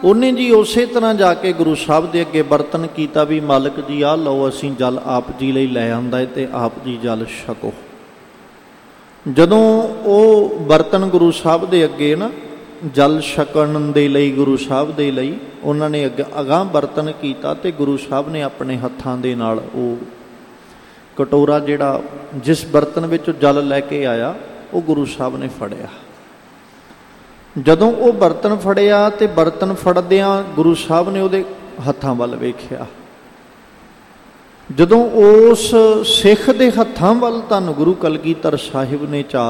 ਉਹਨੇ ਜੀ ਉਸੇ ਤਰ੍ਹਾਂ ਜਾ ਕੇ ਗੁਰੂ ਸਾਹਿਬ ਦੇ ਅੱਗੇ ਬਰਤਨ ਕੀਤਾ ਵੀ ਮਾਲਕ ਜੀ ਆਹ ਲਓ, ਅਸੀਂ ਜਲ ਆਪ ਜੀ ਲਈ ਲੈ ਆਂਦਾ ਅਤੇ ਆਪ ਜੀ ਜਲ ਛਕੋ। ਜਦੋਂ ਉਹ ਬਰਤਨ ਗੁਰੂ ਸਾਹਿਬ ਦੇ ਅੱਗੇ ਨਾ ਜਲ ਛਕਣ ਦੇ ਲਈ, ਗੁਰੂ ਸਾਹਿਬ ਦੇ ਲਈ ਉਹਨਾਂ ਨੇ ਅਗਾਂਹ ਬਰਤਨ ਕੀਤਾ ਅਤੇ ਗੁਰੂ ਸਾਹਿਬ ਨੇ ਆਪਣੇ ਹੱਥਾਂ ਦੇ ਨਾਲ ਉਹ ਕਟੋਰਾ ਜਿਹੜਾ ਜਿਸ ਬਰਤਨ ਵਿੱਚ ਜਲ ਲੈ ਕੇ ਆਇਆ ਉਹ ਗੁਰੂ ਸਾਹਿਬ ਨੇ ਫੜਿਆ। ਜਦੋਂ ਉਹ ਬਰਤਨ ਫੜਿਆ ਅਤੇ ਬਰਤਨ ਫੜਦਿਆਂ ਗੁਰੂ ਸਾਹਿਬ ਨੇ ਉਹਦੇ ਹੱਥਾਂ ਵੱਲ ਵੇਖਿਆ। ਜਦੋਂ ਉਸ ਸਿੱਖ ਦੇ ਹੱਥਾਂ ਵੱਲ ਧੰਨ ਗੁਰੂ ਕਲਗੀਧਰ ਸਾਹਿਬ ਨੇ